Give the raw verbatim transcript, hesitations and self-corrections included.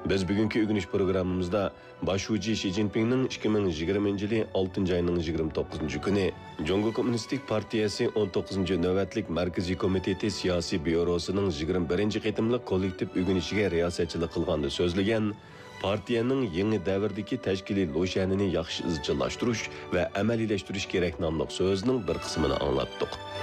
Biz bugungi o'rganish programmamizda boshuvchi Shi Jinpingning ikki ming yigirmanchi yili oltinchi oyning yigirma to'qqizinchi kuni Jungo Kommunistik partiyasi o'n to'qqizinchi navbatlik Markaziy komiteti siyosiy byurosining yigirma birinchi qitimliq kollektiv o'rganishiga riyosatchilik qilganda so'zlagan partiyaning yangi davrdagi tashkiliy lo'shanini yaxshi izchillashtirish va amaliylashtirish kerak nomli so'zining bir qismini anglatdik.